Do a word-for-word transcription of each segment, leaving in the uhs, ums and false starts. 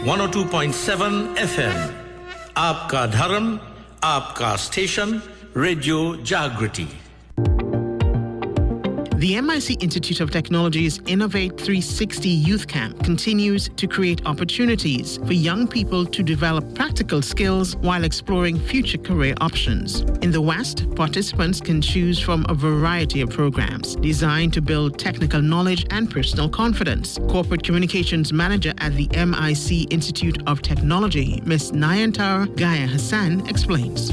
one oh two point seven F M. आपका धर्म, आपका स्टेशन, रेडियो जागृति. The M I C Institute of Technology's Innovate three sixty Youth Camp continues to create opportunities for young people to develop practical skills while exploring future career options. In the West, participants can choose from a variety of programs designed to build technical knowledge and personal confidence. Corporate Communications Manager at the M I C Institute of Technology, Miz Nayantara Gaya Hassan, explains.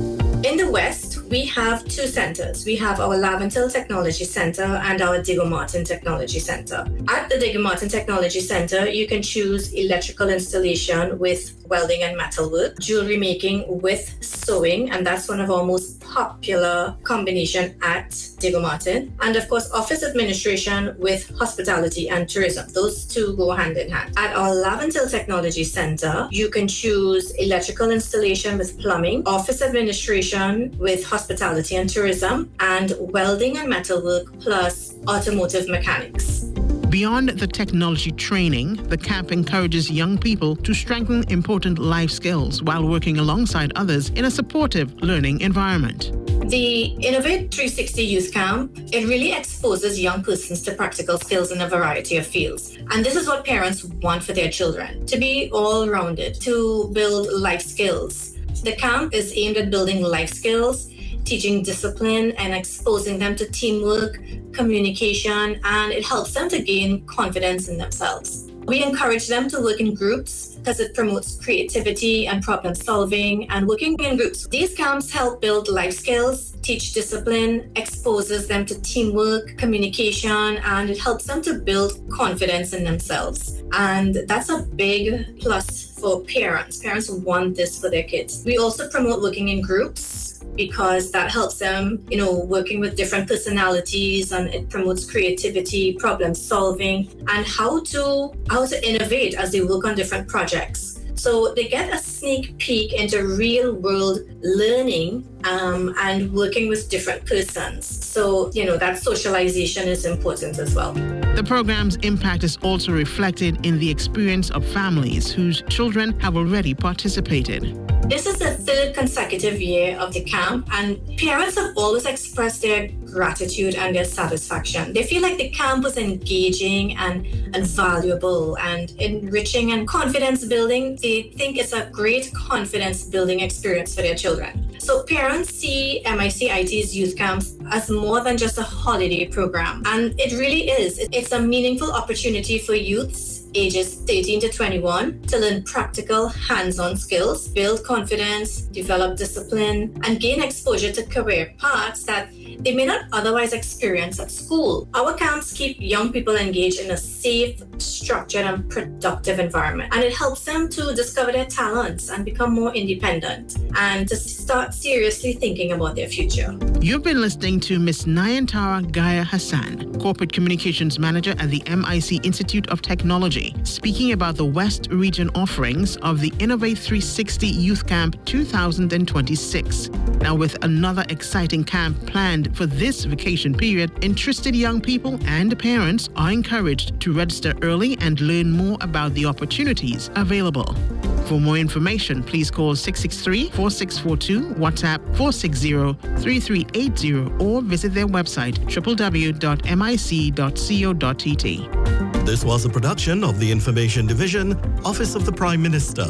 In the West, we have two centers. We have our Laventil Technology Center and our Diego Martin Technology Center. At the Diego Martin Technology Center, you can choose electrical installation with welding and metalwork, jewelry making with sewing, and that's one of our most popular combination at Diego Martin. And of course, office administration with hospitality and tourism. Those two go hand in hand. At our Laventil Technology Center, you can choose electrical installation with plumbing, office administration with hospitality and tourism, and welding and metalwork plus automotive mechanics. Beyond the technology training, the camp encourages young people to strengthen important life skills while working alongside others in a supportive learning environment. The Innovate three sixty Youth Camp, it really exposes young persons to practical skills in a variety of fields. And this is what parents want for their children, to be all-rounded, to build life skills. The camp is aimed at building life skills, teaching discipline, and exposing them to teamwork, communication, and it helps them to gain confidence in themselves. We encourage them to work in groups because it promotes creativity and problem solving and working in groups. These camps help build life skills, teach discipline, exposes them to teamwork, communication, and it helps them to build confidence in themselves. And that's a big plus for parents. Parents want this for their kids. We also promote working in groups because that helps them, you know, working with different personalities, and it promotes creativity, problem solving, and how to how to innovate as they work on different projects. So they get a sneak peek into real world learning um, and working with different persons. So, you know, that socialization is important as well. The program's impact is also reflected in the experience of families whose children have already participated. This is the third consecutive year of the camp, and parents have always expressed their gratitude and their satisfaction. They feel like the camp was engaging and, and valuable and enriching and confidence building. They think it's a great confidence building experience for their children. So parents see M I C I T's youth camps as more than just a holiday program. And it really is. It's a meaningful opportunity for youths ages thirteen to twenty-one to learn practical hands-on skills, build confidence, develop discipline, and gain exposure to career paths that they may not otherwise experience at school. Our camps keep young people engaged in a safe, structured, and productive environment, and it helps them to discover their talents and become more independent and to start seriously thinking about their future. You've been listening to Miz Nayantara Gaya Hassan, Corporate Communications Manager at the M I C Institute of Technology, speaking about the West Region offerings of the Innovate three sixty Youth Camp two thousand twenty-six. Now, with another exciting camp planned for this vacation period, interested young people and parents are encouraged to register early and learn more about the opportunities available. For more information, please call six six three, four six four two, WhatsApp four six zero, three three eight zero, or visit their website w w w dot m i c dot co dot t t. This was a production of the Information Division, Office of the Prime Minister.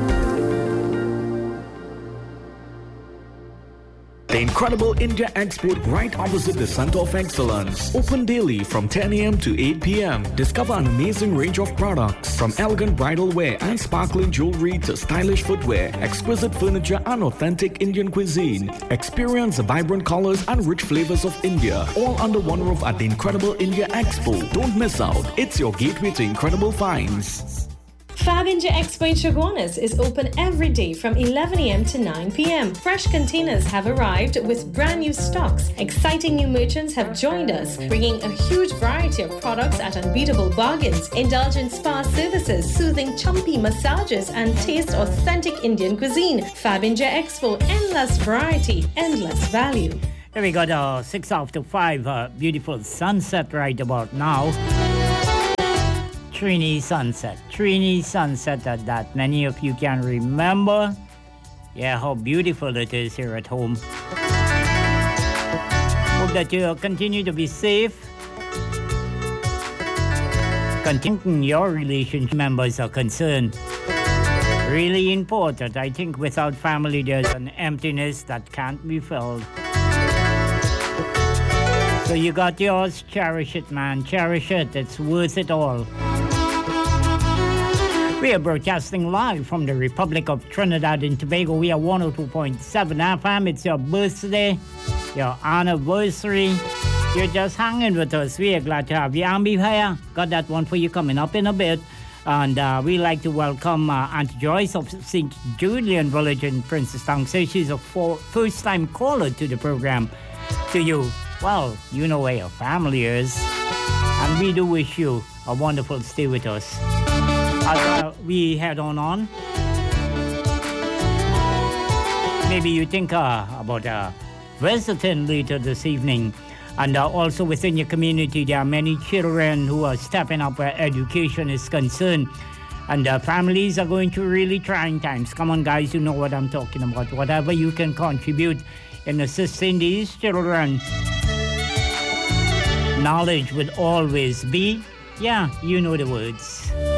The incredible India Expo right opposite the Center of Excellence. Open daily from ten a.m. to eight p.m. Discover an amazing range of products from elegant bridal wear and sparkling jewelry to stylish footwear, exquisite furniture and authentic Indian cuisine. Experience the vibrant colors and rich flavors of India, all under one roof at the incredible India Expo. Don't miss out. It's your gateway to incredible finds. Fab India Expo in Chaguanas is open every day from eleven a.m. to nine p.m. Fresh containers have arrived with brand new stocks. Exciting new merchants have joined us, bringing a huge variety of products at unbeatable bargains. Indulge in spa services, soothing chumpy massages, and taste authentic Indian cuisine. Fab India Expo, endless variety, endless value. Here we got a six after five, uh, beautiful sunset right about now. Trini Sunset. Trini Sunset that, that many of you can remember. Yeah, how beautiful it is here at home. Hope that you continue to be safe. Continue your relationship members are concerned. Really important. I think without family there's an emptiness that can't be filled. So you got yours, cherish it, man. Cherish it. It's worth it all. We are broadcasting live from the Republic of Trinidad and Tobago. We are one oh two point seven F M. It's your birthday, your anniversary. You're just hanging with us. We are glad to have you. Ambi here. Got that one for you coming up in a bit. And uh, we like to welcome uh, Aunt Joyce of Saint Julian Village in Princestown. So she's a for- first-time caller to the program. To you, well, you know where your family is. And we do wish you a wonderful stay with us. As uh, we head on on, maybe you think uh, about uh, visiting later this evening. And uh, also within your community, there are many children who are stepping up where education is concerned. And uh, families are going through really trying times. Come on, guys, you know what I'm talking about. Whatever you can contribute in assisting these children. Knowledge would always be, yeah, you know the words.